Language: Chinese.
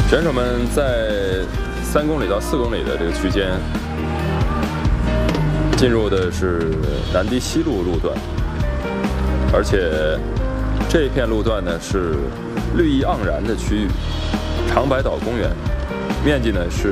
选手们在3公里到4公里的这个区间，进入的是南堤西路路段，而且这片路段呢是绿意盎然的区域，长白岛公园，面积呢是